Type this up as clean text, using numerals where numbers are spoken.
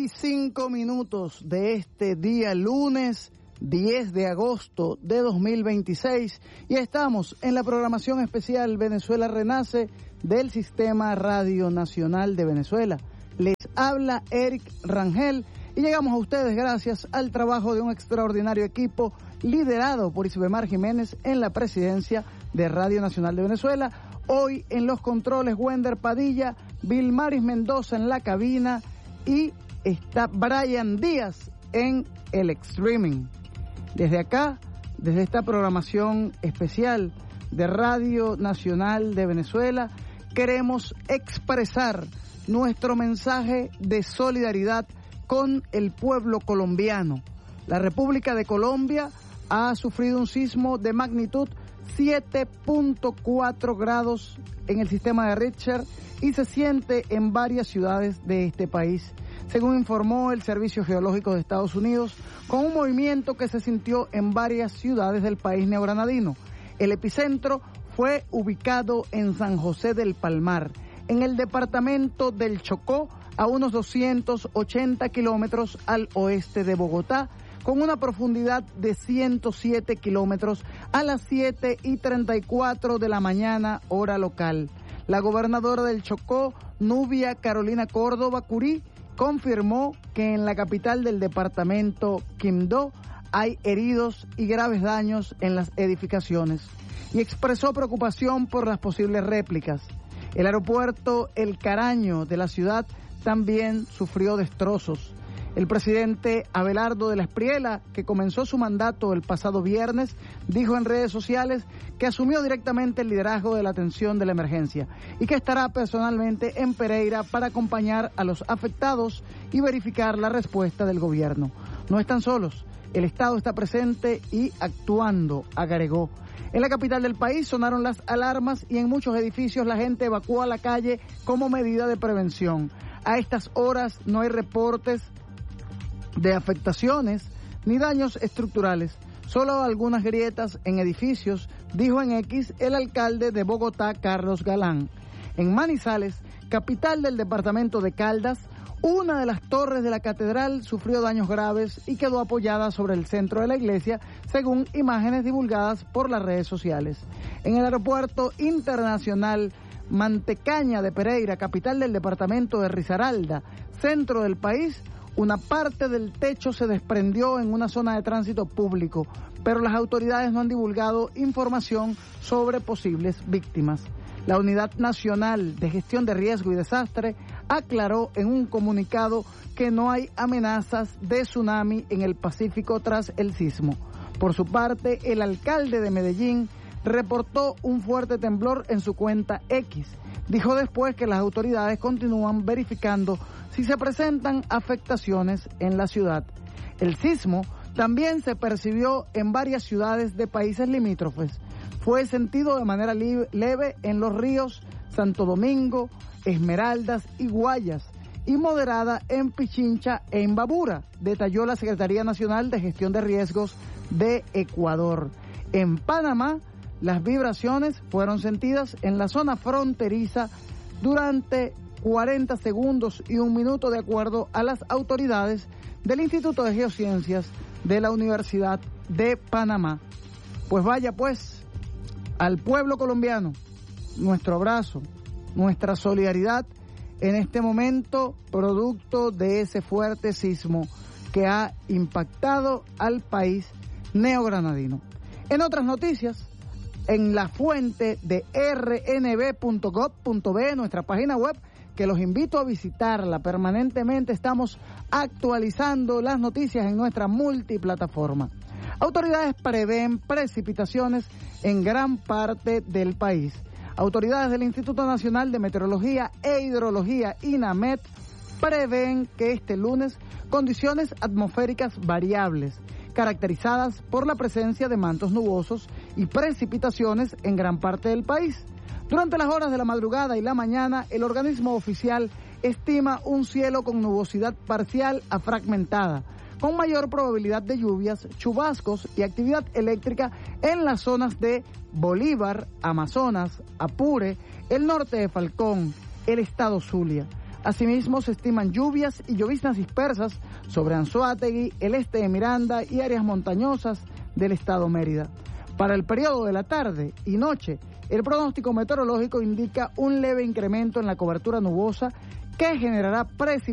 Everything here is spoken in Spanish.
7:05 de este día lunes 10 de agosto de 2026 y estamos en la programación especial Venezuela Renace del Sistema Radio Nacional de Venezuela. Les habla Eric Rangel y llegamos a ustedes gracias al trabajo de un extraordinario equipo liderado por Isbemar Jiménez en la presidencia de Radio Nacional de Venezuela. Hoy en los controles Wender Padilla, Vilmaris Mendoza en la cabina y está Brian Díaz en el streaming. Desde acá, desde esta programación especial de Radio Nacional de Venezuela, queremos expresar nuestro mensaje de solidaridad con el pueblo colombiano. La República de Colombia ha sufrido un sismo de magnitud 7.4 grados en el sistema de Richter y se siente en varias ciudades de este país, según informó el Servicio Geológico de Estados Unidos, con un movimiento que se sintió en varias ciudades del país neogranadino. El epicentro fue ubicado en San José del Palmar, en el departamento del Chocó, a unos 280 kilómetros al oeste de Bogotá, con una profundidad de 107 kilómetros a las 7:34 de la mañana, hora local. La gobernadora del Chocó, Nubia Carolina Córdoba Curí, confirmó que en la capital del departamento, Quibdó, hay heridos y graves daños en las edificaciones y expresó preocupación por las posibles réplicas. El aeropuerto El Caraño de la ciudad también sufrió destrozos. El presidente Abelardo de la Espriella, que comenzó su mandato el pasado viernes, dijo en redes sociales que asumió directamente el liderazgo de la atención de la emergencia y que estará personalmente en Pereira para acompañar a los afectados y verificar la respuesta del gobierno. No están solos, el Estado está presente y actuando, agregó. En la capital del país sonaron las alarmas y en muchos edificios la gente evacuó a la calle como medida de prevención. A estas horas no hay reportes de afectaciones ni daños estructurales, solo algunas grietas en edificios, dijo en X el alcalde de Bogotá, Carlos Galán. En Manizales, capital del departamento de Caldas, una de las torres de la catedral sufrió daños graves y quedó apoyada sobre el centro de la iglesia, según imágenes divulgadas por las redes sociales. En el aeropuerto internacional Mantecaña de Pereira, capital del departamento de Risaralda, centro del país, una parte del techo se desprendió en una zona de tránsito público, pero las autoridades no han divulgado información sobre posibles víctimas. La Unidad Nacional de Gestión de Riesgo y Desastre aclaró en un comunicado que no hay amenazas de tsunami en el Pacífico tras el sismo. Por su parte, el alcalde de Medellín reportó un fuerte temblor en su cuenta X. Dijo después que las autoridades continúan verificando si se presentan afectaciones en la ciudad. El sismo también se percibió en varias ciudades de países limítrofes. Fue sentido de manera leve en los ríos Santo Domingo, Esmeraldas y Guayas, y moderada en Pichincha e Imbabura, detalló la Secretaría Nacional de Gestión de Riesgos de Ecuador. En Panamá, las vibraciones fueron sentidas en la zona fronteriza durante 40 segundos y 1 minuto, de acuerdo a las autoridades del Instituto de Geociencias de la Universidad de Panamá. Pues vaya pues, al pueblo colombiano, nuestro abrazo, nuestra solidaridad en este momento, producto de ese fuerte sismo que ha impactado al país neogranadino. En otras noticias, en la fuente de rnb.gov.be, nuestra página web, que los invito a visitarla permanentemente, estamos actualizando las noticias en nuestra multiplataforma. Autoridades prevén precipitaciones en gran parte del país. Autoridades del Instituto Nacional de Meteorología e Hidrología, INAMET, prevén que este lunes condiciones atmosféricas variables, caracterizadas por la presencia de mantos nubosos y precipitaciones en gran parte del país. Durante las horas de la madrugada y la mañana, el organismo oficial estima un cielo con nubosidad parcial a fragmentada, con mayor probabilidad de lluvias, chubascos y actividad eléctrica en las zonas de Bolívar, Amazonas, Apure, el norte de Falcón, el estado Zulia. Asimismo, se estiman lluvias y lloviznas dispersas sobre Anzoátegui, el este de Miranda y áreas montañosas del estado Mérida. Para el periodo de la tarde y noche, el pronóstico meteorológico indica un leve incremento en la cobertura nubosa que generará precipitaciones